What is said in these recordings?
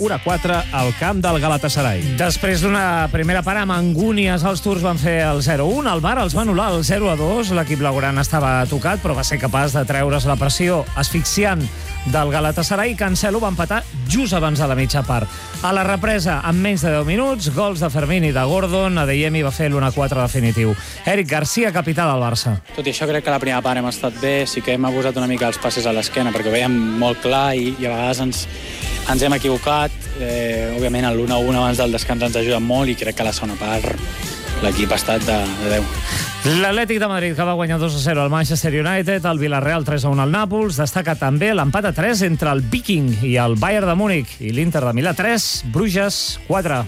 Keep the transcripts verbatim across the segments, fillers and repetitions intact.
un a quatre al camp del Galatasaray. Després d'una primera part amb angúnies, els turcs van fer el zero a un. El V A R els va anul·lar el zero a dos. L'equip blaugrana estava tocat, però va ser capaç de treure's la pressió asfixiant del Galatasaray. Cancelo va empatar just abans de la mitja part. A la represa, en menys de deu minuts, gols de Fermín i de Gordon. Adeyemi va fer l'un a quatre definitiu. Eric Garcia, capità del Barça. Tot i això, crec que la primera part hem estat bé. Sí que hem abusat una mica els passes a l'esquena, perquè ho veiem molt clar i, i a vegades ens, ens hem equivocat. Eh, òbviament, l'un a un abans del descans ens ajuda molt i crec que la segona part l'equip ha estat de, de deu. L'Atlètic de Madrid, que va guanyar dos a zero al Manchester United, el Villarreal tres a un al Nàpols. Destaca també l'empat a tres entre el Viking i el Bayern de Múnich, i l'Inter de Milà tres, Bruges quatre.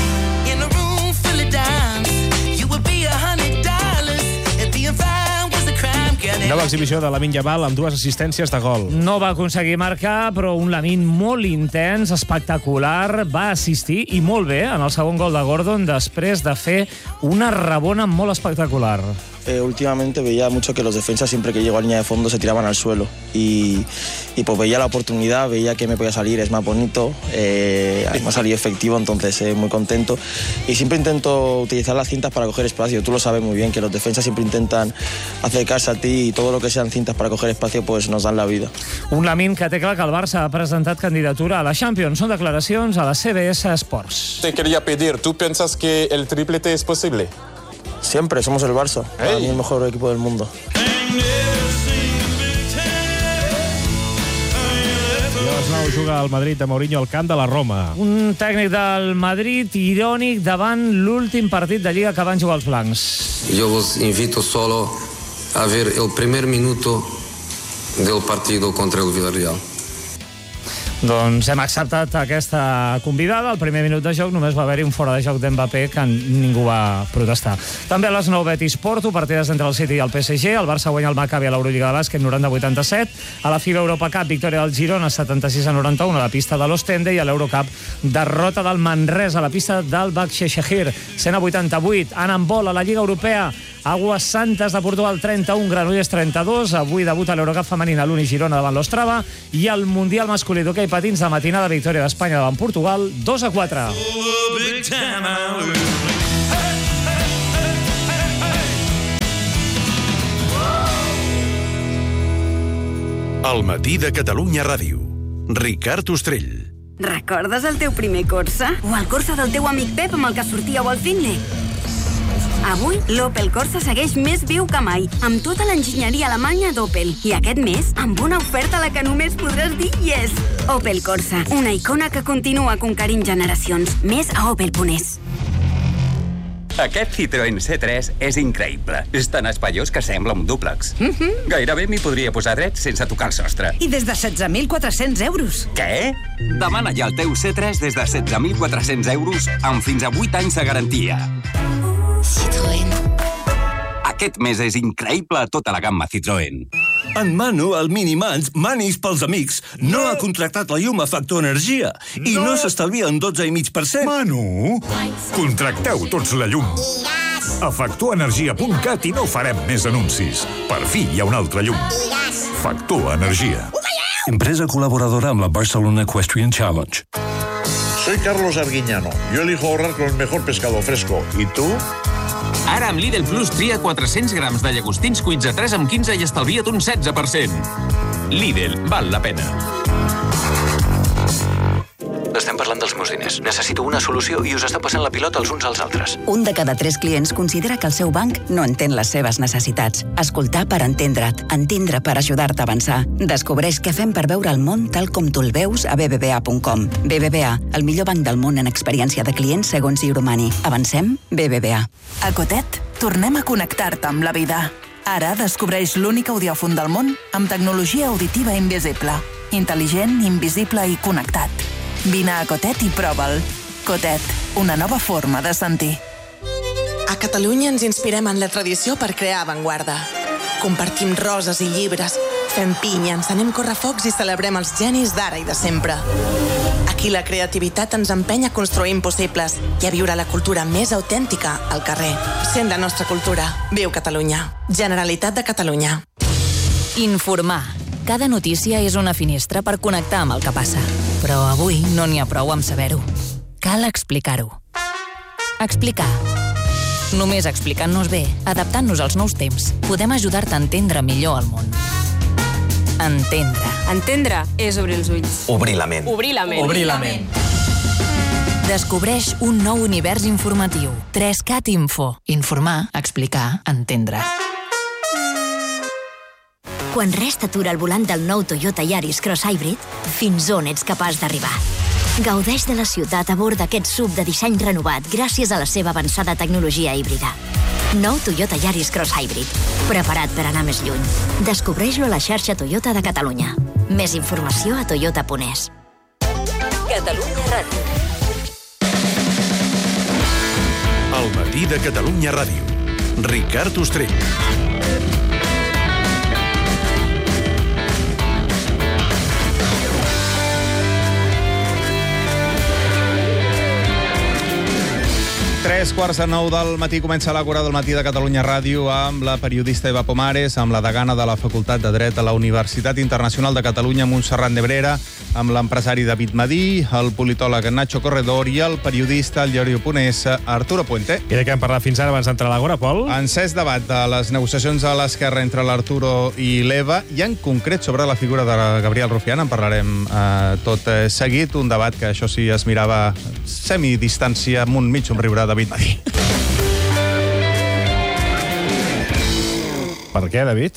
Nova exhibició de Lamine Yamal amb dues assistències de gol. No va aconseguir marcar, però un Lamine molt intens, espectacular, va assistir, i molt bé, en el segon gol de Gordon, després de fer una rabona molt espectacular. Eh, últimamente veía mucho que los defensas siempre que llego a línea de fondo se tiraban al suelo y, y pues veía la oportunidad, veía que me podía salir, es más bonito, eh, me ha salido efectivo, entonces eh, muy contento y siempre intento utilizar las cintas para coger espacio. Tú lo sabes muy bien que los defensas siempre intentan acercarse a ti y todo lo que sean cintas para coger espacio pues nos dan la vida. Un Lamine que té clar que el Barça ha presentat candidatura a la Champions. Són declaracions a la C B S Sports. Te quería pedir, ¿tú piensas que el triplete es posible? Siempre, somos el Barça. Para mí el mejor equipo del mundo. I a les nou juga el Madrid de Mourinho al camp de la Roma. Un tècnic del Madrid irònic davant l'últim partit de Lliga que van jugar els blancs. Yo os invito solo a ver el primer minuto del partido contra el Villarreal. Doncs hem acceptat aquesta convidada. Al primer minut de joc només va haver-hi un fora de joc d'Mbappé que ningú va protestar. També a les nou Betis Porto, partides entre el City i el P S G. El Barça guanya el Maccabi a l'Eurolliga de bàsquet noranta a vuitanta-set. A la FIBA Europa Cup, victòria del Girona setanta-sis a noranta-u a la pista de l'Ostende, i a l'Eurocup, derrota del Manresa a la pista del Başakşehir cent a vuitanta-vuit. En handbol a la Lliga Europea, Aguas Santas de Portugal trenta-u, Granollers trenta-dos. Avui debuta l'Eurocup femenina l'Uni Girona davant l'Ostrava, i el Mundial masculí d'hoquei patins de matinada, victòria d'Espanya davant Portugal dos a quatre. El matí de Catalunya Ràdio. Ricard Ostrell. Recordes el teu primer Corsa? O el Corsa del teu amic Pep amb el que sortíeu al Finley? Avui, l'Opel Corsa segueix més viu que mai, amb tota l'enginyeria alemanya d'Opel. I aquest mes, amb una oferta a la que només podràs dir yes! Opel Corsa, una icona que continua conquerint generacions. Més a opel punt es. Aquest Citroën C tres és increïble. És tan espaiós que sembla un dúplex. Mm-hmm. Gairebé m'hi podria posar dret sense tocar el sostre. I des de setze mil quatre-cents euros. Què? Demana ja el teu C tres des de setze mil quatre-cents euros amb fins a vuit anys de garantia. Citroën. Aquest mes és increïble a tota la gamma Citroën. En Manu, el Minimans, Manis pels amics, no ha contractat la llum a Factor Energia i no s'estalvia un dotze coma cinc per cent. Manu, contracteu tots la llum. A factor energia punt cat i no farem més anuncis. Per fi hi ha una altra llum. Factor Energia. Empresa colaboradora amb la Barcelona Equestrian Challenge. Soy Carlos Arguiñano. Yo elijo ahorrar con el mejor pescado fresco. ¿Y tú? Ara amb Lidl Plus tria quatre-cents grams de llagostins cuits a tres amb quinze i estalvia't un setze per cent. Lidl, val la pena. Estem parlant dels meus diners. Necessito una solució i us està passant la pilota els uns als altres. Un de cada tres clients considera que el seu banc no entén les seves necessitats. Escoltar per entendre't. Entendre per ajudar-te a avançar. Descobreix què fem per veure el món tal com tu el veus a b b v a punt com. B B V A, el millor banc del món en experiència de clients segons Euromani. Avancem? B B V A. A Cotet, tornem a connectar-te amb la vida. Ara descobreix l'únic audiòfon del món amb tecnologia auditiva invisible. Intel·ligent, invisible i connectat. Vine a Cotet i prova'l. Cotet, una nova forma de sentir. A Catalunya ens inspirem en la tradició per crear avantguarda. Compartim roses i llibres, fem pinya, encenem correfocs i celebrem els genis d'ara i de sempre. Aquí la creativitat ens empeny a construir impossibles i a viure la cultura més autèntica al carrer. Sent la nostra cultura. Viu Catalunya. Generalitat de Catalunya. Informar. Cada notícia és una finestra per connectar amb el que passa. Però avui no n'hi ha prou amb saber-ho. Cal explicar-ho. Explicar. Només explicant-nos bé, adaptant-nos als nous temps, podem ajudar-te a entendre millor el món. Entendre. Entendre és obrir els ulls. Obrir la ment. Obrir la ment. Obrir la ment. Descobreix un nou univers informatiu. tres cat Info. Informar, explicar, entendre. Quan res t'atura al volant del nou Toyota Yaris Cross Hybrid, fins on ets capaç d'arribar? Gaudeix de la ciutat a bord d'aquest S U V de disseny renovat gràcies a la seva avançada tecnologia híbrida. Nou Toyota Yaris Cross Hybrid. Preparat per anar més lluny. Descobreix-lo a la xarxa Toyota de Catalunya. Més informació a toyota punt es. Catalunya Ràdio. El matí de Catalunya Ràdio. Ricard Ostrell. Tres quarts de nou del matí comença l'Àgora del matí de Catalunya Ràdio amb la periodista Eva Pomares, amb la degana de la Facultat de Dret a la Universitat Internacional de Catalunya, Montserrat Nebrera, amb l'empresari David Madí, el politòleg Nacho Corredor i el periodista al diario punt es, Arturo Puente. I de què hem parlat fins ara abans d'entrar a l'Àgora, Pol? Encès debat de les negociacions a l'esquerra entre l'Arturo i l'Eva i en concret sobre la figura de Gabriel Rufián. En parlarem eh, tot eh, seguit. Un debat que això sí es mirava semidistància amb un mig somriure David Madí. Per què, David?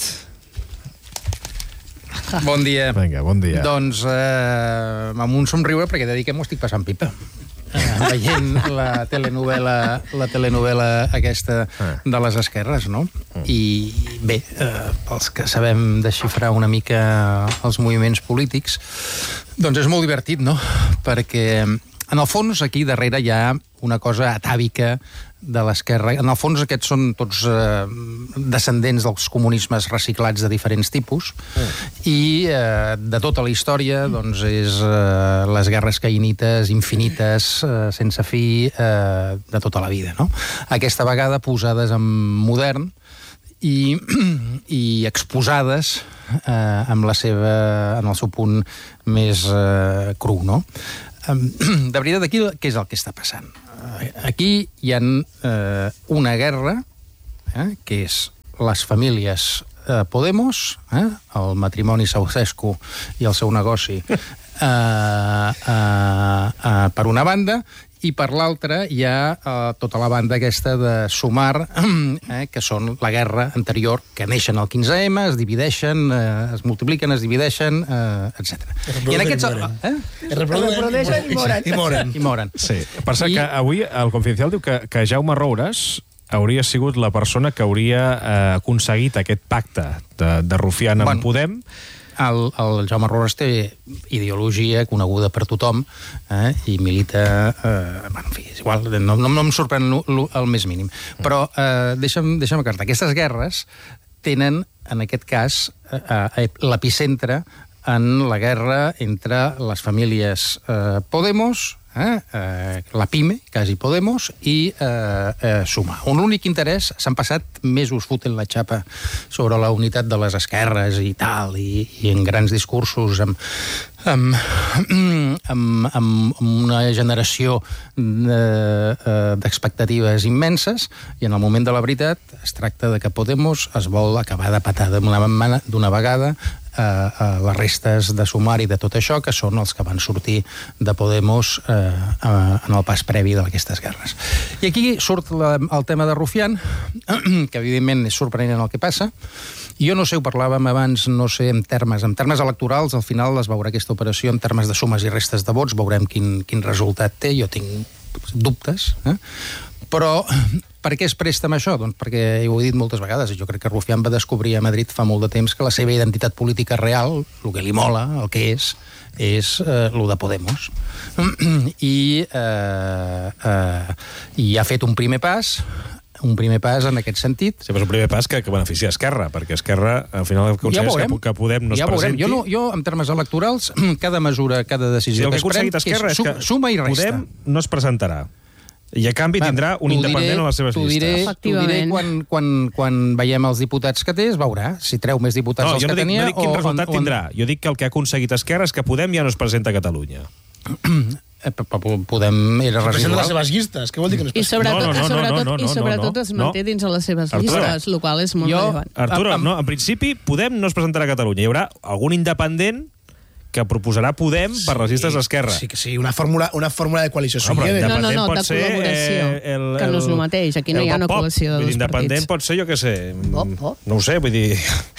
Bon dia. Vinga, bon dia. Doncs eh, amb un somriure perquè he de dir que m'ho estic passant pipa. Eh, veient la telenovela, la telenovela aquesta de les esquerres, no? I bé, eh, pels que sabem desxifrar una mica els moviments polítics, doncs és molt divertit, no? Perquè en el fons aquí darrere hi ha una cosa atàvica de l'esquerra. En el fons aquests són tots eh, descendents dels comunismes reciclats de diferents tipus i eh, de tota la història doncs és eh, les guerres caïnites infinites, eh, sense fi, eh, de tota la vida, no? Aquesta vegada posades en modern i, i exposades eh, amb la seva, en el seu punt més eh, cru, no? De veritat, aquí què és el que està passant? Aquí hi ha eh, una guerra, eh, que és les famílies eh, Podemos, eh, el matrimoni Ceausescu i el seu negoci, eh, eh, eh, per una banda, i per l'altra hi ha eh, tota la banda aquesta de Sumar, eh, que són la guerra anterior, que neixen al quinze ema, es divideixen, eh, es multipliquen, es divideixen, eh, etcètera. I en aquests... Eh? Es reprodueixen i moren. I moren. I moren. Sí. Per cert, I... que avui el Confidencial diu que, que Jaume Roures hauria sigut la persona que hauria eh, aconseguit aquest pacte de, de Rufián amb bueno, Podem. El, el Jaume Roures té ideologia coneguda per tothom, eh, i milita... Eh, bueno, en fi, és igual, no, no, no em sorprèn el més mínim. Però eh, deixa'm, deixa'm aclarar, aquestes guerres tenen, en aquest cas, eh, l'epicentre en la guerra entre les famílies eh, Podemos, eh, eh, la PIME, quasi Podemos, i eh, eh, Sumar. On l'únic interès, s'han passat mesos fotent la xapa sobre la unitat de les esquerres i tal, i, i en grans discursos amb, amb, amb, amb una generació d'expectatives immenses, i en el moment de la veritat es tracta de que Podemos es vol acabar de patar d'una vegada a, a les restes de Sumar i de tot això, que són els que van sortir de Podemos eh, a, en el pas previ d'aquestes guerres. I aquí surt la, el tema de Rufián, que evidentment és sorprenent el que passa. Jo no sé, ho parlàvem abans, no sé, en termes, en termes electorals, al final es veurà aquesta operació en termes de sumes i restes de vots, veurem quin, quin resultat té, jo tinc dubtes, eh? Però per què es presta amb això? Doncs perquè ho he dit moltes vegades, jo crec que Rufián va descobrir a Madrid fa molt de temps que la seva identitat política real, el que li mola, el que és, és eh, el de Podemos. I, eh, eh, I ha fet un primer pas, un primer pas en aquest sentit. Sí, però és un primer pas que, que beneficia Esquerra, perquè Esquerra, al final, aconsegueix ja que, que Podem no es ja presenti. Jo, no, jo, en termes electorals, cada mesura, cada decisió sí, que es pren, Esquerra és, és suma i resta. Podem no es presentarà. I a canvi tindrà un independent a les seves T'ho diré, llistes. t'ho diré quan, quan, quan veiem els diputats que té, es veurà si treu més diputats No, dels jo no que dic, tenia. no dic quin o, resultat on, tindrà. Jo dic que el que ha aconseguit Esquerra és que Podem ja no es presenta a Catalunya. Podem era Presenta residual. les seves llistes, què vol dir que no es I sobretot, No, no, no, sobretot, no, no, i sobretot no, es no. manté dins de les seves Arturo. llistes, el qual és molt Jo- rellevant. Arturo, no, en principi Podem no es presentarà a Catalunya. Hi haurà algun independent que proposarà Podem per les llistes d'Esquerra. Sí, que sí, una fórmula, una fórmula de coalició. No, però No, no, no, pot de ser, col·laboració, eh, el- que no és el- el mateix. Aquí no el hi ha una pop-pop. col·lació de Vull dir, dos independent partits. pot ser, jo què sé... Pop, pop. No ho sé, vull dir...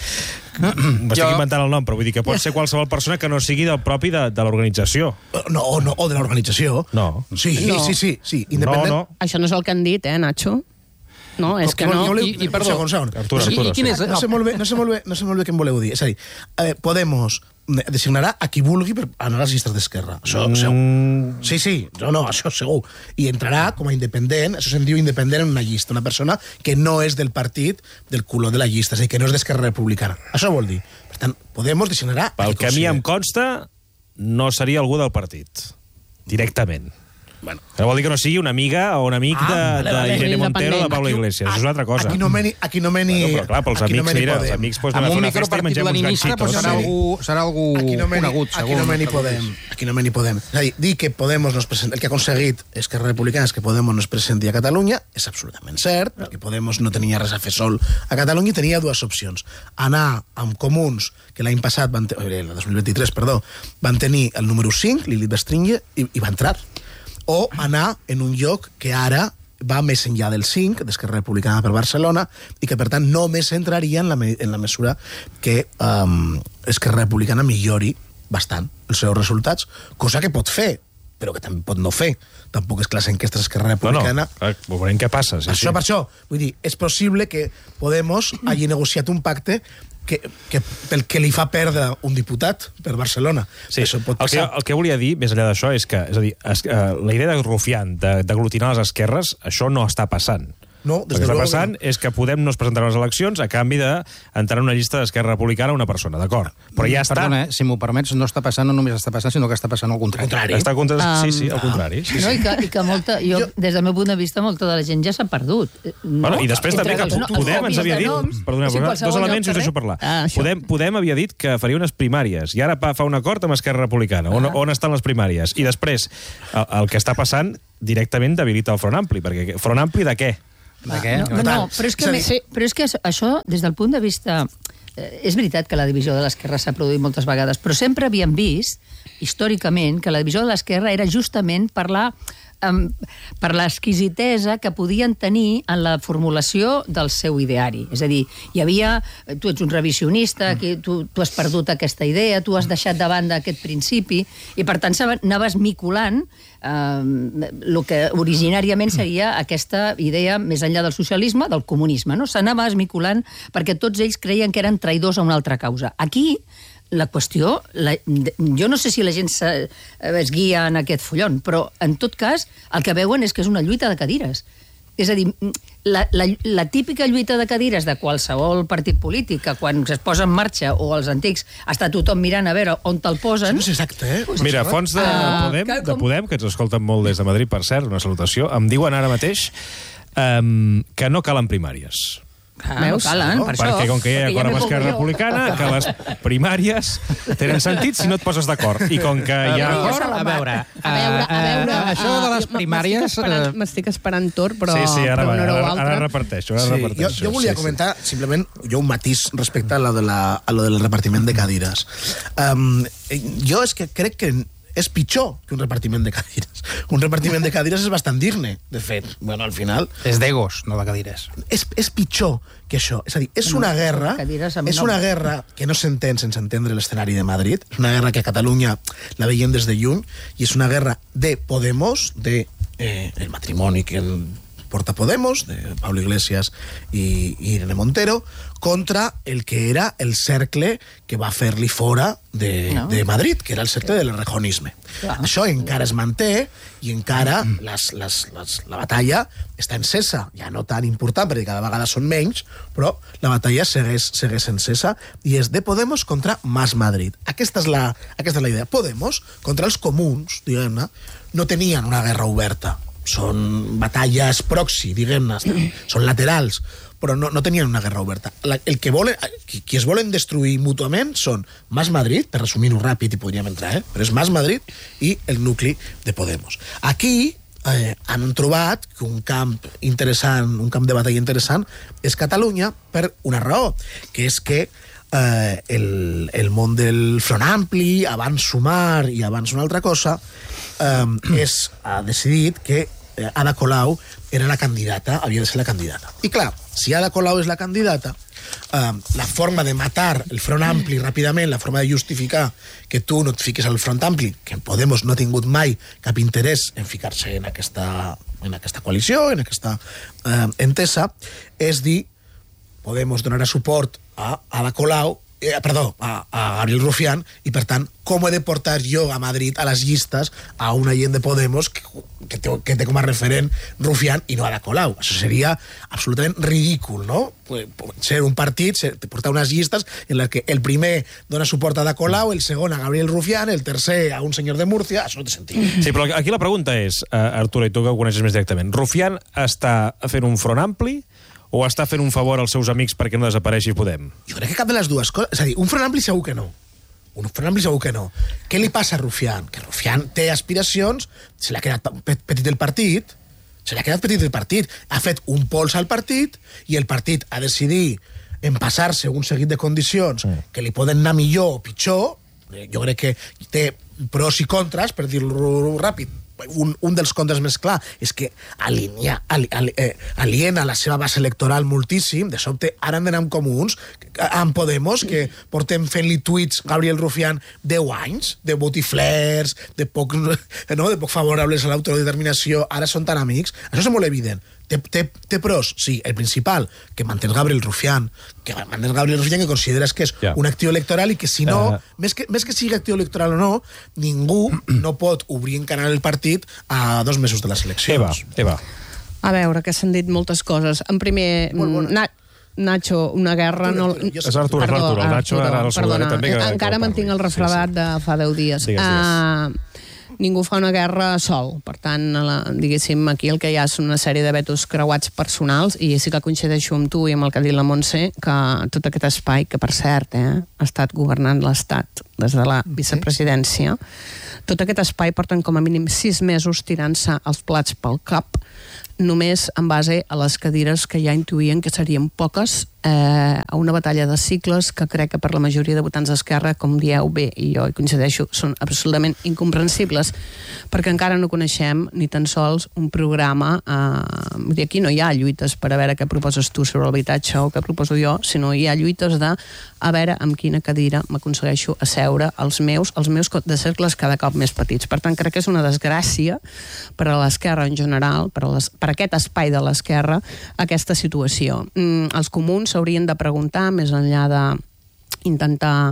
M'estic Jo- inventant el nom, però vull dir que pot ser qualsevol persona que no sigui del propi de, de l'organització. No, o, no, o de l'organització. No. Sí, No. sí, sí, sí. Independent. No, no. Això no és el que han dit, eh, Nacho? No, és que no... Voleu, I- i perdó. Un segon, un segon. Arturo, Sí, Arturo, i quin sí. és? No sé molt bé, no sé molt bé, no sé molt bé què em voleu dir. És a dir, eh, Podemos designarà a qui vulgui per anar a les llistes d'Esquerra. Això Mm. segur. Sí, sí, no, no, això segur. I entrarà com a independent, això se'n diu independent en una llista, una persona que no és del partit del color de la llista, és a dir, que no és d'Esquerra Republicana. Això vol dir. Per tant, Podemos designarà... a Pel qui que a mi consideri. em consta, no seria algú del partit. Directament. Bueno. Que vol dir que no sigui una amiga o un amic Ah, de, vale, vale. de Irene Montero o de Pablo Aquí- Iglesias. Això és una altra cosa. Aquí no meni... Aquí no meni Bueno, però clar, pels aquí no amics, meni mira, els Podem. amics pues, Amb anem a un fer una festa i micropartit mengem uns leninista ganxitos. pues, serà algú, serà algú Aquí no meni, conegut, aquí segur. no meni Podem. Aquí no meni Podem. És a dir, dir que Podemos no es presenta, el que ha aconseguit Esquerra Republicana és que Podemos no es presenti a Catalunya, és absolutament cert, perquè Podemos no tenia res a fer sol a Catalunya i tenia dues opcions. Anar amb Comuns, que l'any passat, van te... el dos mil vint-i-tres, perdó, van tenir el número cinc, Lilith Bestringe, i, i va entrar. O anar en un lloc que ara va més enllà del cinc, d'Esquerra Republicana per Barcelona, i que, per tant, només entraria en la, me en la mesura que um, Esquerra Republicana millori bastant els seus resultats, cosa que pot fer, però que també pot no fer. Tampoc és que les enquestes d'Esquerra Republicana... No, no, veurem què passa. Sí, això sí. per això, vull dir, és possible que Podemos hagi negociat un pacte que, que, pel que li fa perdre un diputat per Barcelona. Sí, això pot el que, passar. el que volia dir, més enllà d'això, és que és a dir, es, uh, la idea de Rufián, de- d'aglutinar les esquerres, això no està passant. No, El des que de està luego passant és que Podem no es presentarà a les eleccions a canvi d'entrar en una llista d'Esquerra Republicana una persona, d'acord? Però ja està. Perdona, eh, si m'ho permets, no està passant, no només està passant, sinó que està passant al contrari. contrari. Està contra... Sí, sí, Um, al contrari. Sí, No, sí. i, que, i que molta, jo, des del meu punt de vista, molta de la gent ja s'ha perdut. No? Bueno, I després també que Entre- no, Podem els ens havia dit... noms, Perdona, és perdona, qualsevol dos lloc elements i us que deixo res. parlar. Ah, això. Podem, Podem havia dit que faria unes primàries i ara pa- fa un acord amb Esquerra Republicana. On, on estan les primàries? I després, el, el que està passant directament debilita el Front Ampli. Perquè Front Ampli de què? De què? No, no, no, però és que, me, però és que això, des del punt de vista... Eh, és veritat que la divisió de l'esquerra s'ha produït moltes vegades, però sempre havíem vist, històricament, que la divisió de l'esquerra era justament per la um, per l'exquisitesa que podien tenir en la formulació del seu ideari. És a dir, hi havia... Tu ets un revisionista, que tu, tu has perdut aquesta idea, tu has deixat de banda aquest principi, i per tant anaves miculant el que originàriament seria aquesta idea més enllà del socialisme, del comunisme, no? S'anava esmiculant perquè tots ells creien que eren traïdors a una altra causa. Aquí, la qüestió, la, jo no sé si la gent se, es guia en aquest fullon, però en tot cas el que veuen és que és una lluita de cadires. És a dir, la, la, la típica lluita de cadires de qualsevol partit polític, que quan es posa en marxa, o els antics, està tothom mirant a veure on te'l posen... Això no és exacte, eh? Mira, fonts de, Ah, Podem, que de com- Podem, que ens escolten molt des de Madrid, per cert, una salutació, em diuen ara mateix um, que no calen primàries. Ah, no calen, per això. Perquè com que hi ha Perquè acord ja amb me Esquerra pongo jo. Republicana, que les primàries tenen sentit si no et poses d'acord. I com que hi ha Però, acord... a veure, A veure, a veure... eh, això de les ah, primàries... m'estic esperant- eh, M'estic esperant tor, però, Sí, sí, ara, però va, una hora o ara, altra. ara reparteixo, ara Sí, jo, reparteixo. jo volia sí, comentar simplement jo un matís respecte a lo, de la, a lo del repartiment de cadires. Um, jo és que crec que és pitjor que un repartiment de cadires. Un repartiment de cadires és bastant digne, de fet. Bueno, al final... És d'egos, no de cadires. És, és pitjor que això. És a dir, és una guerra... Cadires amb És nom. una guerra que no s'entén sense entendre l'escenari de Madrid. És una guerra que a Catalunya la veiem des de lluny i és una guerra de Podemos, de eh, el matrimoni que el porta Podemos, de Pablo Iglesias i, i Irene Montero, contra el que era el cercle que va fer-li fora de, No. de Madrid, que era el cercle del rejonisme. Clar. Això encara es manté i encara les, les, les, la batalla està encesa, ja no tan important perquè cada vegada són menys, però la batalla segueix, segueix encesa i és de Podemos contra Más Madrid. Aquesta és la, aquesta és la idea. Podemos contra els comuns, diguem-ne, no tenien una guerra oberta. són batalles proxy, diguem-ne, són laterals, però no, no tenien una guerra oberta. La, el que volen, qui, qui es volen destruir mútuament són Mas Madrid, per resumir-ho ràpid i podríem entrar, eh? però és Mas Madrid i el nucli de Podemos. Aquí eh, han trobat que un camp interessant, un camp de batalla interessant és Catalunya per una raó, que és que eh, el, el món del Front Ampli, abans Sumar i abans una altra cosa, eh, és, ha decidit que eh, Ada Colau era la candidata, havia de ser la candidata. I clar, si Ada Colau és la candidata, eh, la forma de matar el Front Ampli ràpidament, la forma de justificar que tu no et fiques al Front Ampli, que Podemos no ha tingut mai cap interès en ficar-se en aquesta, en aquesta coalició, en aquesta eh, entesa, és dir, Podemos donarà suport a Ada Colau, eh, perdó, a, a Gabriel Rufián, i per tant, com he de portar jo a Madrid a les llistes a una gent de Podemos que, que, té, que té com a referent Rufián i no Ada Colau? Això seria absolutament ridícul, no? Ser un partit, ser, portar unes llistes en les que el primer dona suport a Ada Colau, el segon a Gabriel Rufián, el tercer a un senyor de Múrcia, això no té sentit. Sí, però aquí la pregunta és, Arturo, i tu que ho coneixes més directament, Rufián està fent un front ampli o està fent un favor als seus amics perquè no desapareixi Podem? Jo crec que cap de les dues coses. És a dir, un front ampli segur que no. Un front ampli segur que no. Què li passa a Rufián? Que Rufián té aspiracions, se l'ha quedat petit el partit, se l'ha quedat petit el partit, ha fet un pols al partit i el partit ha decidit empassar-se un seguit de condicions que li poden anar millor o pitjor. Jo crec que té pros i contres, per dir-ho ràpid. Un, un dels contres més clar és que alinia, ali, ali, eh, aliena la seva base electoral moltíssim. De sobte ara han d'anar amb comuns, amb Podemos, que portem fent-li tuits Gabriel Rufián deu anys, de botiflers, de poc, no, de poc favorables a l'autodeterminació, ara són tan amics. Això és molt evident. Té, té, té pros? Sí, el principal, que mantens Gabriel Rufián, que mantens Gabriel Rufián, que consideres que és yeah. un actiu electoral i que si no, uh... més, que, més que sigui actiu electoral o no, ningú no pot obrir en canal el partit a dos mesos de les eleccions. Eva, Eva. A veure, que s'han dit moltes coses. En primer, Na Nacho, una guerra... Arturo, no... És Arturo, Perdó, Arturo, el Nacho Arturo, ara el saludaré també. Que encara que mantinc el refredat sí, sí. de fa deu dies. Digues, digues. Uh, ningú fa una guerra sol, per tant, la, diguéssim, aquí el que hi ha és una sèrie de vetos creuats personals, i sí que coincideixo amb tu i amb el que ha dit la Montse, que tot aquest espai, que per cert eh, ha estat governant l'Estat des de la vicepresidència, tot aquest espai porten com a mínim sis mesos tirant-se els plats pel cap, només en base a les cadires que ja intuïen que serien poques, eh, a una batalla de cicles que crec que per la majoria de votants d'Esquerra, com dieu bé, i jo hi coincideixo, són absolutament incomprensibles, perquè encara no coneixem ni tan sols un programa, eh, aquí no hi ha lluites per a veure què proposes tu sobre l'habitatge o què proposo jo, sinó hi ha lluites de a veure amb quina cadira m'aconsegueixo asseure els meus, els meus de cercles cada cop més petits. Per tant, crec que és una desgràcia per a l'Esquerra en general, per a les, per aquest espai de l'Esquerra, aquesta situació. Mm, els comuns s'haurien de preguntar, més enllà de intentar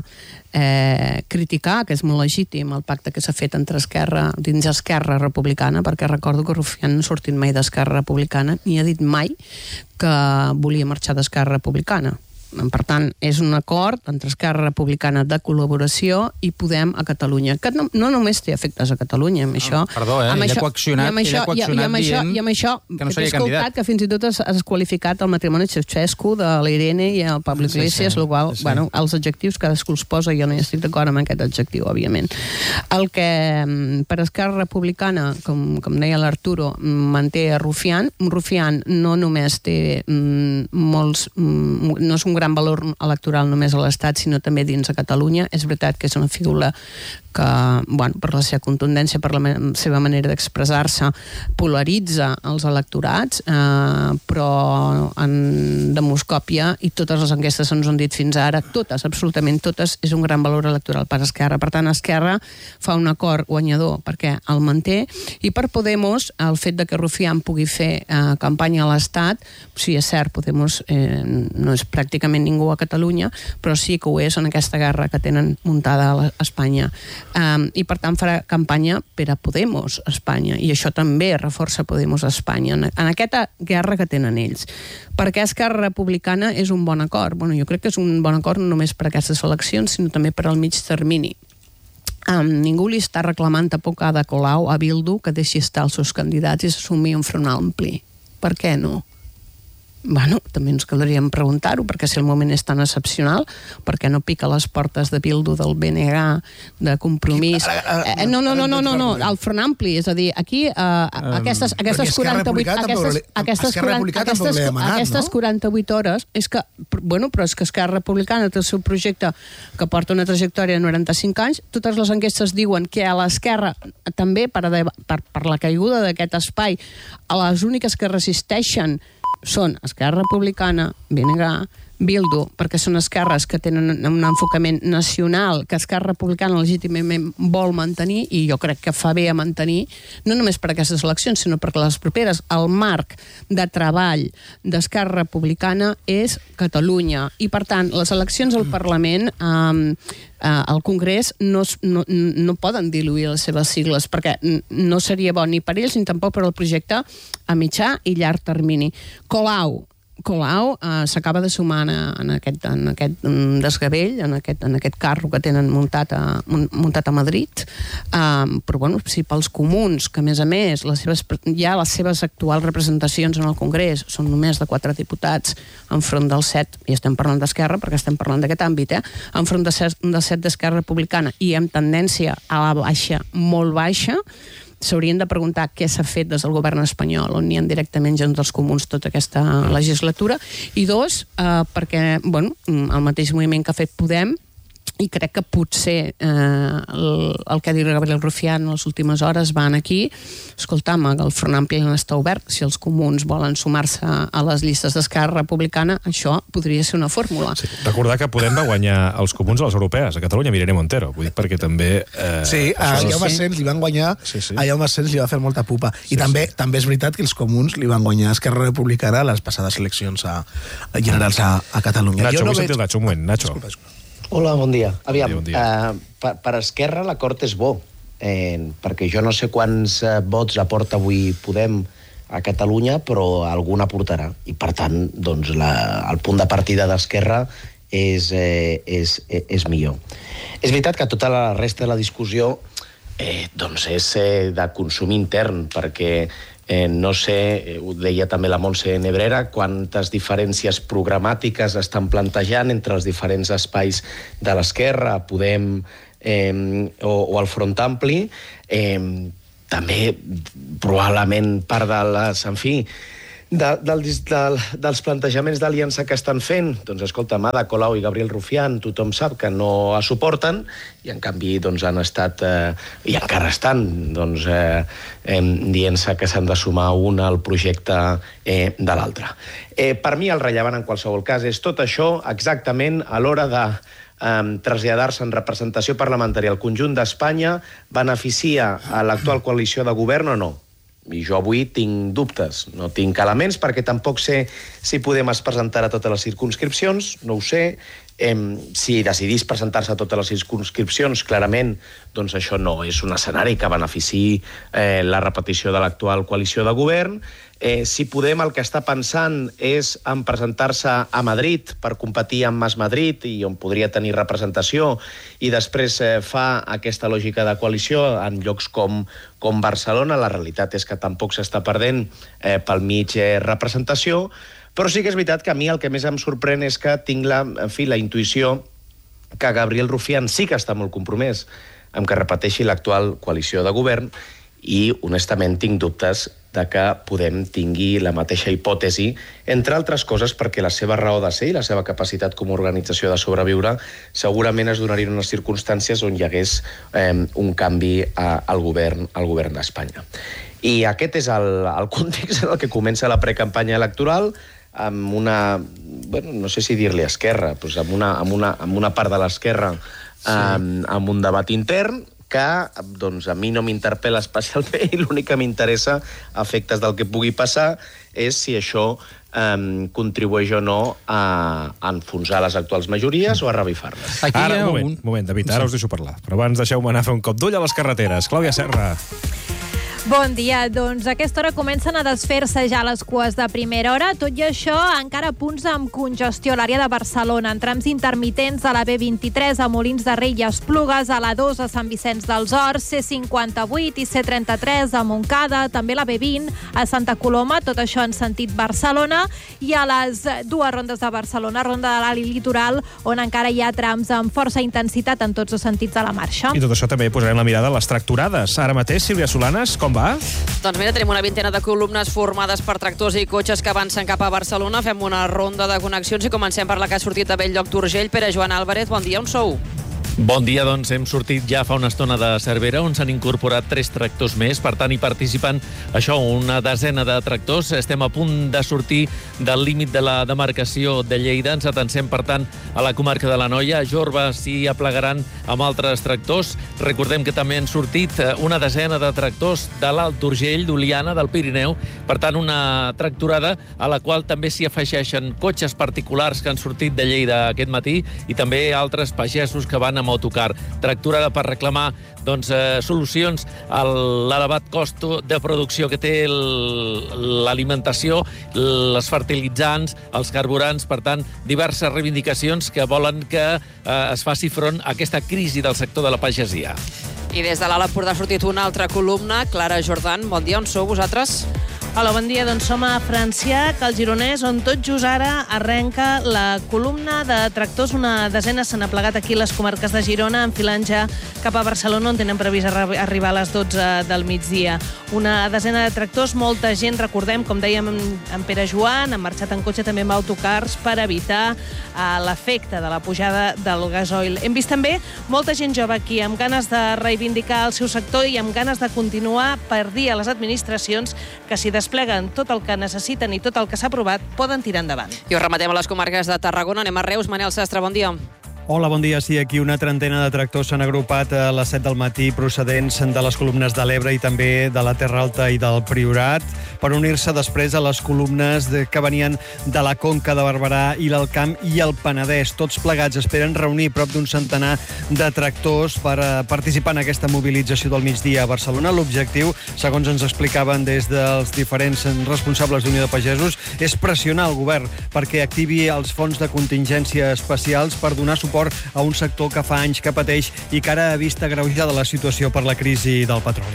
eh, criticar, que és molt legítim, el pacte que s'ha fet entre Esquerra, dins Esquerra Republicana, perquè recordo que Rufián no ha sortit mai d'Esquerra Republicana, ni ha dit mai que volia marxar d'Esquerra Republicana. Per tant, és un acord entre Esquerra Republicana de col·laboració i Podem a Catalunya, que no, no només té efectes a Catalunya, amb això... Ah, perdó, eh? Amb ella això, ha coaccionat, i amb això, ella ha coaccionat i amb això, dient i amb això, que no he seria escoltat candidat. que fins i tot has, has qualificat el matrimoni Ceausescu de l'Irene i el Pablo Iglesias, sí, sí, el qual, sí. bueno, els adjectius cadascú els posa, jo no hi estic d'acord amb aquest adjectiu, òbviament. El que per Esquerra Republicana, com, com deia l'Arturo, manté a Rufián, Rufián no només té mm, molts... Mm, no és un gran valor electoral només a l'Estat, sinó també dins a Catalunya. És veritat que és una figura que, bueno, per la seva contundència, per la seva manera d'expressar-se, polaritza els electorats, eh, però en demoscòpia, i totes les enquestes ens ho han dit fins ara, totes, absolutament totes, és un gran valor electoral per Esquerra. Per tant, Esquerra fa un acord guanyador perquè el manté, i per Podemos, el fet de que Rufián pugui fer eh, campanya a l'Estat, sí, és cert, Podemos eh, no és pràcticament ningú a Catalunya, però sí que ho és en aquesta guerra que tenen muntada a Espanya. Um, i per tant farà campanya per a Podemos a Espanya, i això també reforça Podemos a Espanya en, en aquesta guerra que tenen ells. Perquè Esquerra Republicana és un bon acord. Bueno, jo crec que és un bon acord no només per a aquestes eleccions, sinó també per al mig termini. Um, ningú li està reclamant tampoc a Ada Colau, a Bildu, que deixi estar els seus candidats i s'assumir un front ampli. Per què no? Bueno, també ens caldríem preguntar-ho, perquè si el moment és tan excepcional, per què no pica les portes de Bildu, del B N G, de Compromís? Eh, no, no, no, no, no, no, el front ampli, és a dir, aquí eh, aquestes, aquestes quaranta-vuit aquestes, aquestes, aquestes, aquestes quaranta-vuit hores, és que, bueno, però és que Esquerra Republicana té el seu projecte que porta una trajectòria de noranta-cinc anys, totes les enquestes diuen que a l'esquerra, també per, per, per la caiguda d'aquest espai, a les úniques que resisteixen són Esquerra Republicana, B N G, Bildu, perquè són esquerres que tenen un enfocament nacional que Esquerra Republicana legítimament vol mantenir, i jo crec que fa bé a mantenir, no només per aquestes eleccions, sinó perquè les properes, el marc de treball d'Esquerra Republicana és Catalunya. I, per tant, les eleccions al Parlament, eh, eh, al Congrés, no, no, no poden diluir les seves sigles, perquè no seria bo ni per ells ni tampoc per al projecte a mitjà i llarg termini. Colau, Colau eh, s'acaba de sumar en, en aquest, en aquest desgavell, en aquest, en aquest carro que tenen muntat a, muntat a Madrid, eh, però bueno, si pels comuns, que a més a més les seves, ja les seves actuals representacions en el Congrés són només de quatre diputats enfront dels set, i estem parlant d'Esquerra perquè estem parlant d'aquest àmbit, eh, enfront de set, de set d'Esquerra Republicana i amb tendència a la baixa, molt baixa, s'haurien de preguntar què s'ha fet des del govern espanyol, on n'hi ha directament gent dels comuns tota aquesta legislatura, i dos, eh, perquè, bueno, el mateix moviment que ha fet Podem, i crec que potser eh, el, el que ha dit Gabriel Rufián en les últimes hores van aquí, escolta'm, el Front Ampli està obert, si els comuns volen sumar-se a les llistes d'Esquerra Republicana, això podria ser una fórmula. Sí. Recordar que Podem va guanyar els comuns a les europees, a Catalunya, Irene Montero, vull dir, perquè també... Eh, sí, a Jaume Asens li van guanyar, sí, sí. a Jaume Asens li va fer molta pupa, i sí, també sí. també és veritat que els comuns li van guanyar a Esquerra Republicana a les passades eleccions a, a generals a, a Catalunya. Nacho, jo no vull veig... sentir el Nacho, un moment, Nacho. Disculpa, disculpa. Hola, bon dia. Aviam, bon dia, bon dia. Uh, per, per Esquerra l'acord és bo, eh, perquè jo no sé quants uh, vots aporta avui Podem a Catalunya, però algun aportarà. I, per tant, doncs, la, el punt de partida d'Esquerra és, eh, és, és, és millor. És veritat que tota la resta de la discussió eh, doncs és eh, de consum intern, perquè Eh, no sé, eh, ho deia també la Montse Nebrera, quantes diferències programàtiques estan plantejant entre els diferents espais de l'Esquerra, Podem eh, o, o el Front Ampli. Eh, també, probablement, part de les... En fi, de, del, del, dels plantejaments d'aliança que estan fent, doncs, escolta, Ada Colau i Gabriel Rufián, tothom sap que no es suporten, i en canvi doncs, han estat, eh, i encara estan, doncs, eh, eh, dient-se que s'han de sumar un al projecte eh, de l'altre. Eh, per mi el rellevant en qualsevol cas és tot això exactament a l'hora de eh, traslladar-se en representació parlamentària al conjunt d'Espanya, beneficia a l'actual coalició de govern o no? I jo avui tinc dubtes, no tinc elements, perquè tampoc sé si Podem es presentarà a totes les circumscripcions, no ho sé. Eh, si decidís presentar-se a totes les circumscripcions, clarament, doncs això no és un escenari que beneficiï eh, la repetició de l'actual coalició de govern. Eh, si Podem el que està pensant és en presentar-se a Madrid per competir amb Mas Madrid i on podria tenir representació, i després eh, fa aquesta lògica de coalició en llocs com, com Barcelona, la realitat és que tampoc s'està perdent eh, pel mig eh, representació. Però sí que és veritat que a mi el que més em sorprèn és que tinc la, en fi, la intuïció que Gabriel Rufián sí que està molt compromès amb que repeteixi l'actual coalició de govern, i honestament tinc dubtes de que Podem tingui la mateixa hipòtesi, entre altres coses perquè la seva raó de ser i la seva capacitat com a organització de sobreviure segurament es donarien unes circumstàncies on hi hagués eh, un canvi a, al govern, al govern d'Espanya. I aquest és el, el context en el que comença la precampanya electoral, amb una, bueno, no sé si dir-li esquerra, doncs amb, una, amb, una, amb una part de l'esquerra, sí. amb, amb un debat intern que doncs, a mi no m'interpel·la especialment, i l'únic que m'interessa a efectes del que pugui passar és si això eh, contribueix o no a, a enfonsar les actuals majories o a revifar-les. Aquí ara, un moment, un moment, David, ara us deixo parlar. Però abans deixeu-me anar a fer un cop d'ull a les carreteres. Clàudia Serra. Bon dia. Doncs a aquesta hora comencen a desfer-se ja les cues de primera hora. Tot i això, encara punts amb congestió a l'àrea de Barcelona. En trams intermitents a la B vint-i-tres, a Molins de Rei i Esplugues, a la dos a Sant Vicenç dels Horts, C cinquanta-vuit i C trenta-tres a Montcada, també la B vint a Santa Coloma, tot això en sentit Barcelona, i a les dues rondes de Barcelona, ronda de l'Alt i Litoral, on encara hi ha trams amb força intensitat en tots els sentits de la marxa. I tot això també posarem la mirada a les tracturades. Ara mateix, Sílvia Solanes, com va? Doncs mira, tenim una vintena de columnes formades per tractors i cotxes que avancen cap a Barcelona. Fem una ronda de connexions i comencem per la que ha sortit a Bell-lloc d'Urgell. Pere Joan Álvarez, bon dia, on sou? Bon dia, doncs hem sortit ja fa una estona de Cervera, on s'han incorporat tres tractors més, per tant hi participen això, una desena de tractors. Estem a punt de sortir del límit de la demarcació de Lleida, ens atencem per tant a la comarca de l'Anoia. A Jorba s'hi aplegaran amb altres tractors. Recordem que també han sortit una desena de tractors de l'Alt d'Urgell, d'Oliana, del Pirineu, per tant una tractorada a la qual també s'hi afegeixen cotxes particulars que han sortit de Lleida aquest matí i també altres pagesos que van amb autocar. Tracturada per reclamar doncs, eh, solucions a l'elevat cost de producció que té l'alimentació, els fertilitzants, els carburants, per tant, diverses reivindicacions que volen que eh, es faci front a aquesta crisi del sector de la pagesia. I des de l'Alt Empordà ha sortit una altra columna. Clara Jordan, bon dia, on sou vosaltres? Hola, bon dia. Doncs som a Franciac, al Gironès, on tot just ara arrenca la columna de tractors. Una desena s'han aplegat aquí les comarques de Girona, enfilant ja cap a Barcelona, on tenen previst arribar a les dotze del migdia. Una desena de tractors, molta gent, recordem, com dèiem en Pere Joan, han marxat en cotxe també amb autocars per evitar eh, l'efecte de la pujada del gasoil. Hem vist també molta gent jove aquí, amb ganes de reivindicar el seu sector i amb ganes de continuar per dir a les administracions que si despleguen tot el que necessiten i tot el que s'ha aprovat, poden tirar endavant. I ho rematem a les comarques de Tarragona. Anem a Reus. Manel Sastre, bon dia. Hola, bon dia. Sí, aquí una trentena de tractors s'han agrupat a les set del matí procedents de les columnes de l'Ebre i també de la Terra Alta i del Priorat per unir-se després a les columnes de, que venien de la Conca de Barberà i l'Alcamp i el Penedès. Tots plegats esperen reunir prop d'un centenar de tractors per a participar en aquesta mobilització del migdia a Barcelona. L'objectiu, segons ens explicaven des dels diferents responsables d'Unió de Pagesos, és pressionar el govern perquè activi els fons de contingència especials per donar suport a un sector que fa anys que pateix i que ara ha vist agreujada la situació per la crisi del petroli.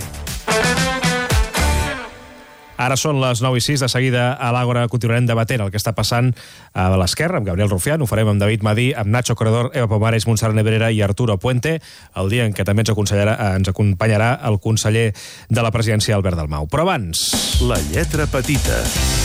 Ara són les nou i sis, de seguida a l'Àgora continuarem debatent el que està passant a l'esquerra, amb Gabriel Rufián, ho farem amb David Madí, amb Nacho Corredor, Eva Pomares, Montserrat Nebrera i Arturo Puente, el dia en què també ens, ens acompanyarà el conseller de la presidència, Albert Dalmau. Però abans... La lletra petita.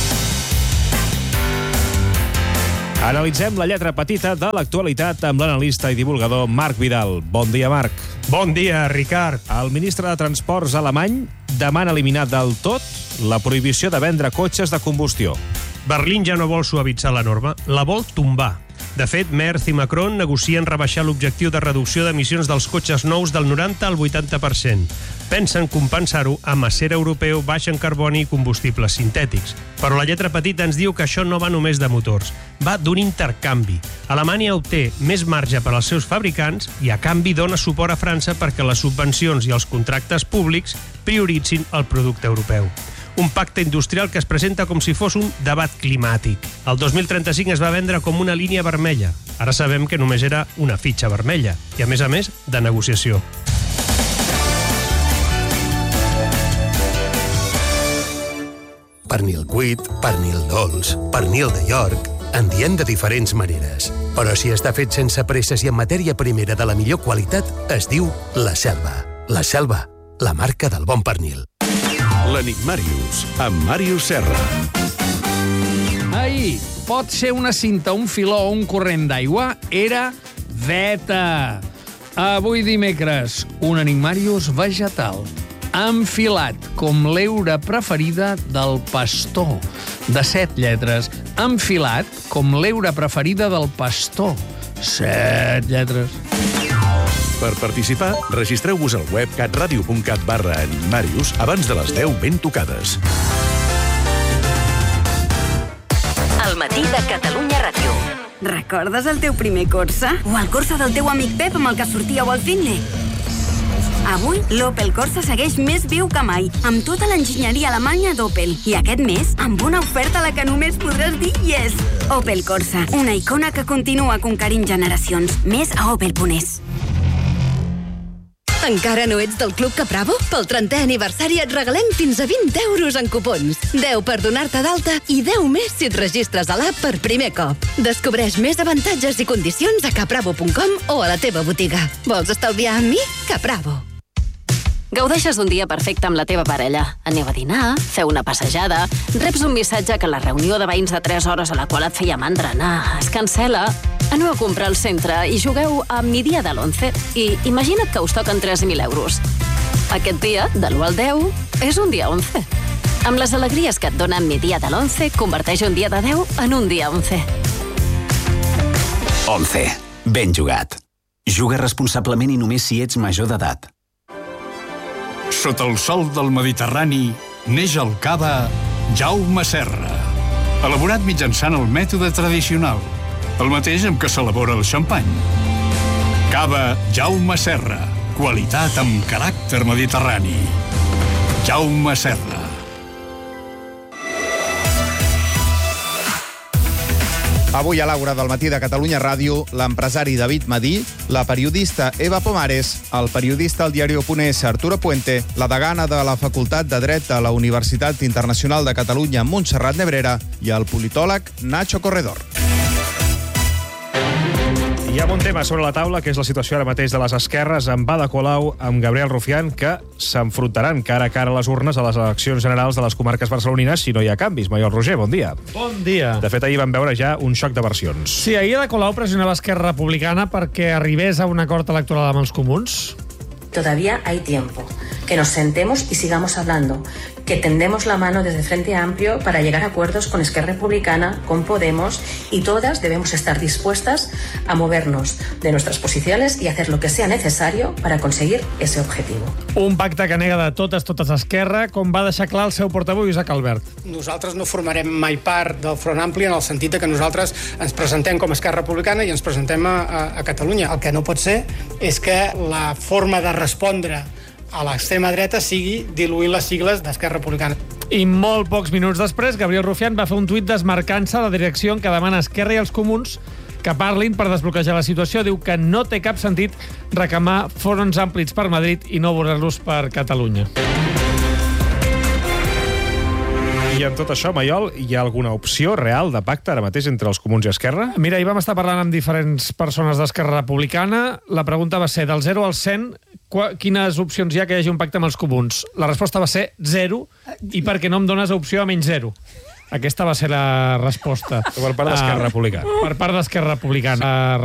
Analitzem la lletra petita de l'actualitat amb l'analista i divulgador Marc Vidal. Bon dia, Marc. Bon dia, Ricard. El ministre de Transports alemany demana eliminar del tot la prohibició de vendre cotxes de combustió. Berlín ja no vol suavitzar la norma, la vol tombar. De fet, Merz i Macron negocien rebaixar l'objectiu de reducció d'emissions dels cotxes nous del noranta al vuitanta per cent. Pensen compensar-ho amb acer europeu baix en carboni i combustibles sintètics. Però la lletra petita ens diu que això no va només de motors, va d'un intercanvi. Alemanya obté més marge per als seus fabricants i a canvi dona suport a França perquè les subvencions i els contractes públics prioritzin el producte europeu. Un pacte industrial que es presenta com si fos un debat climàtic. El dos mil trenta-cinc es va vendre com una línia vermella. Ara sabem que només era una fitxa vermella i, a més a més, de negociació. Pernil cuit, pernil dolç, pernil de York... En diem de diferents maneres. Però si està fet sense presses i en matèria primera de la millor qualitat, es diu La Selva. La Selva, la marca del bon pernil. L'Enigmàrius, amb Màrius Serra. Ahir, pot ser una cinta, un filó o un corrent d'aigua? Era veta. Avui dimecres, un Enigmàrius vegetal. Enfilat, com l'eura preferida del pastor. De set lletres. Enfilat, com l'eura preferida del pastor. Set lletres. Per participar, registreu-vos al web catradio.cat barra Enigmàrius abans de les deu ben tocades. El matí de Catalunya Ràdio. Recordes el teu primer Corsa? O el Corsa del teu amic Pep amb el que sortíeu al Finley? Avui, l'Opel Corsa segueix més viu que mai, amb tota l'enginyeria alemanya d'Opel. I aquest mes, amb una oferta a la que només podràs dir yes. Opel Corsa, una icona que continua conquerint generacions. Més a opel punt es. Encara no ets del Club Capravo? Pel trentè aniversari et regalem fins a vint euros en cupons. deu per donar-te d'alta i deu més si et registres a l'app per primer cop. Descobreix més avantatges i condicions a capravo punt com o a la teva botiga. Vols estalviar amb mi? Capravo. Gaudeixes d'un dia perfecte amb la teva parella. Aneu a dinar, feu una passejada, reps un missatge que la reunió de veïns de tres hores a la qual et feia mandra anar es cancel·la, aneu a comprar al centre i jugueu a mi dia de l'onze i imagina't que us toquen tres mil euros. Aquest dia, de l'u al deu, és un dia onze. Amb les alegries que et dona mi dia de l'onze, converteix un dia de deu en un dia onze. onze. Ben jugat. Juga responsablement i només si ets major d'edat. Sota el sol del Mediterrani neix el cava Jaume Serra, elaborat mitjançant el mètode tradicional, el mateix amb què s'elabora el xampany. Cava Jaume Serra, qualitat amb caràcter mediterrani. Jaume Serra. Avui a l'Àgora del matí de Catalunya Ràdio, l'empresari David Madí, la periodista Eva Pomares, el periodista al diario punt es Arturo Puente, la degana de la Facultat de Dret a la Universitat Internacional de Catalunya Montserrat Nebrera i el politòleg Nacho Corredor. Hi ha un tema sobre la taula, que és la situació ara mateix de les esquerres, amb Ada Colau, amb Gabriel Rufián, que s'enfrontaran cara a cara a les urnes a les eleccions generals de les comarques barcelonines si no hi ha canvis. Maiol Roger, bon dia. Bon dia. De fet, ahir vam veure ja un xoc de versions. Sí, ahir Ada Colau pressionava Esquerra Republicana perquè arribés a un acord electoral amb els comuns. Todavía hay tiempo. Que nos sentemos y sigamos hablando. Que tendemos la mano desde Frente Amplio para llegar a acuerdos con Esquerra Republicana, con Podemos, y todas debemos estar dispuestas a movernos de nuestras posiciones y hacer lo que sea necesario para conseguir ese objetivo. Un pacte que nega de totes, totes Esquerra, com va deixar clar el seu portaveu Isaac Albert. Nosaltres no formarem mai part del Front Ampli en el sentit que nosaltres ens presentem com a Esquerra Republicana i ens presentem a, a, a Catalunya. El que no pot ser és que la forma de respondre a l'extrema dreta sigui diluint les sigles d'Esquerra Republicana. I molt pocs minuts després, Gabriel Rufián va fer un tuit desmarcant-se de la direcció en què demana Esquerra i els comuns que parlin per desbloquejar la situació. Diu que no té cap sentit reclamar fronts amplis per Madrid i no voler-los per Catalunya. I amb tot això, Maiol, hi ha alguna opció real de pacte ara mateix entre els comuns i Esquerra? Mira, hi vam estar parlant amb diferents persones d'Esquerra Republicana. La pregunta va ser, del zero al cent, quines opcions hi ha que hi hagi un pacte amb els comuns? La resposta va ser zero, i perquè no em dones opció a menys zero. Aquesta va ser la resposta. Per part d'Esquerra Republicana. Per part d'Esquerra Republicana.